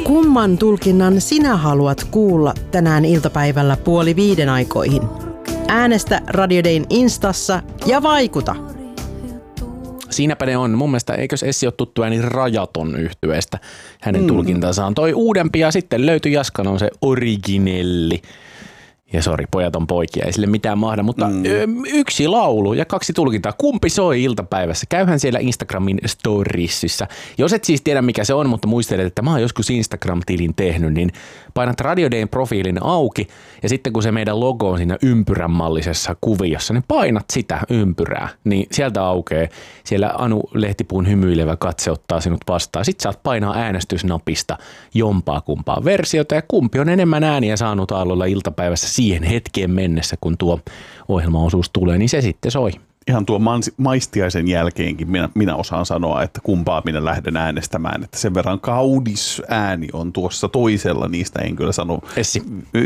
Kumman tulkinnan sinä haluat kuulla tänään iltapäivällä 4:30 aikoihin? Äänestä Radio Dayn Instassa ja vaikuta! Siinäpä ne on. Mun mielestä eikös Essi ole tuttu ääni Rajaton -yhtyeestä. Hänen tulkintansa on toi uudempi ja sitten löytyi Jaskan on se originelli. Ja sori, pojat on poikia, ei sille mitään mahda, mutta yksi laulu ja 2 tulkintaa. Kumpi soi iltapäivässä? Käyhän siellä Instagramin storiesissa. Jos et siis tiedä mikä se on, mutta muistelet, että mä oon joskus Instagram-tilin tehnyt, niin painat Radio Dayn profiilin auki ja sitten kun se meidän logo on siinä ympyrän mallisessa kuviossa, niin painat sitä ympyrää, niin sieltä aukeaa. Siellä Anu Lehtipuun hymyilevä katse ottaa sinut vastaan. Sitten saat painaa äänestysnapista jompaa kumpaa versiota ja kumpi on enemmän ääniä saanut aallolla iltapäivässä siihen hetkeen mennessä, kun tuo ohjelmaosuus tulee, niin se sitten soi. Ihan tuo maistiaisen jälkeenkin minä osaan sanoa, että kumpaa minä lähden äänestämään, että sen verran kaudis ääni on tuossa toisella, niistä en kyllä sano. Essi.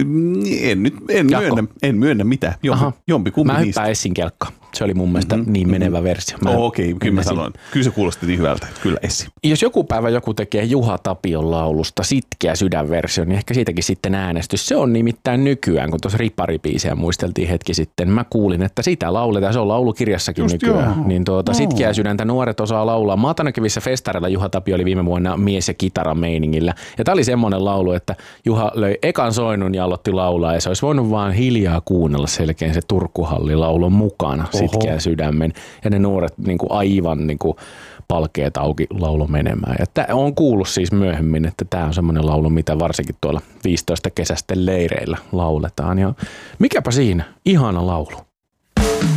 En myönnä mitään. Jompikumpi mä niistä. Mä hyppään Essin kelkkaan. Se oli mun mielestä niin menevä versio. Okei, kyllä mä sanoin. Kyllä se kuulosti niin hyvältä. Kyllä Essi. Jos joku päivä joku tekee Juha Tapion laulusta Sitkeä sydänversio, niin ehkä siitäkin sitten äänestys. Se on nimittäin nykyään, kun tuossa Riparibiisiä muisteltiin hetki sitten. Mä kuulin, että sitä lauletaan. Se on laulukirjassakin just nykyään. Joo. Niin Sitkeä sydäntä nuoret osaa laulaa. Maatanakyvissä festareilla Juha Tapio oli viime vuonna mies- ja kitarameiningillä. Ja tää oli semmoinen laulu, että Juha löi ekan soinnun ja aloitti laulaa. Ja se olisi voinut vaan hiljaa kuunnella selkeän se Turkuhalli-laulun mukana. Sitkeä sydämen. Ja ne nuoret niin kuin aivan niin kuin palkeet auki laulu menemään. Ja on kuullut siis myöhemmin, että tämä on semmoinen laulu, mitä varsinkin tuolla 15 kesästen leireillä lauletaan. Ja mikäpä siinä? Ihana laulu.